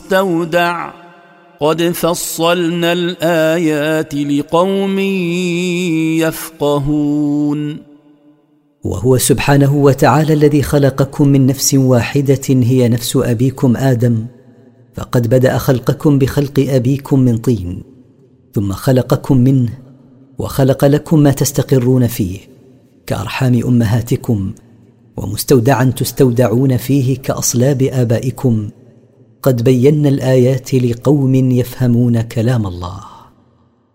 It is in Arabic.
المستودع قد فصلنا الآيات لقوم يفقهون. وهو سبحانه وتعالى الذي خلقكم من نفس واحدة هي نفس أبيكم آدم، فقد بدأ خلقكم بخلق أبيكم من طين، ثم خلقكم منه وخلق لكم ما تستقرون فيه كأرحام أمهاتكم، ومستودعا تستودعون فيه كأصلاب آبائكم. قد بينا الآيات لقوم يفهمون كلام الله.